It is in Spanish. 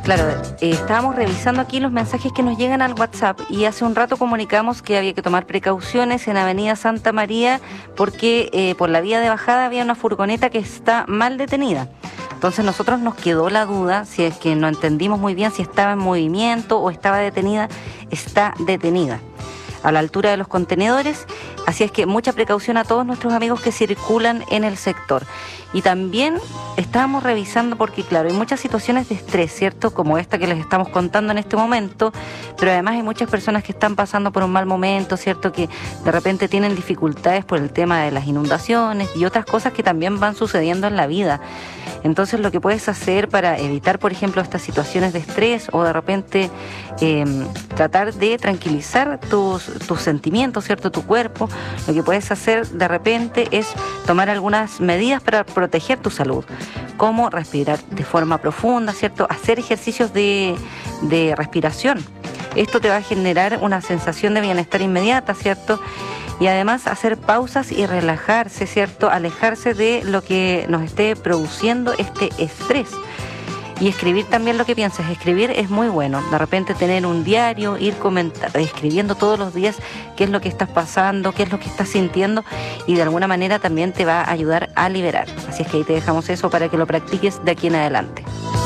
Claro, estábamos revisando aquí los mensajes que nos llegan al WhatsApp y hace un rato comunicamos que había que tomar precauciones en Avenida Santa María porque por la vía de bajada había una furgoneta que está mal detenida. Entonces nosotros nos quedó la duda, si es que no entendimos muy bien si estaba en movimiento o estaba detenida. Está detenida a la altura de los contenedores, así es que mucha precaución a todos nuestros amigos que circulan en el sector. Y también estábamos revisando porque, claro, hay muchas situaciones de estrés, ¿cierto? Como esta que les estamos contando en este momento, pero además hay muchas personas que están pasando por un mal momento, ¿cierto? Que de repente tienen dificultades por el tema de las inundaciones y otras cosas que también van sucediendo en la vida. Entonces, lo que puedes hacer para evitar, por ejemplo, estas situaciones de estrés o de repente tratar de tranquilizar tus sentimientos, ¿cierto? Tu cuerpo, lo que puedes hacer de repente es tomar algunas medidas para proteger tu salud, como respirar de forma profunda, ¿cierto? Hacer ejercicios de respiración. Esto te va a generar una sensación de bienestar inmediata, ¿cierto? Y además hacer pausas y relajarse, ¿cierto? Alejarse de lo que nos esté produciendo este estrés. Y escribir también lo que piensas. Escribir es muy bueno. De repente tener un diario, ir escribiendo todos los días qué es lo que estás pasando, qué es lo que estás sintiendo y de alguna manera también te va a ayudar a liberar. Así es que ahí te dejamos eso para que lo practiques de aquí en adelante.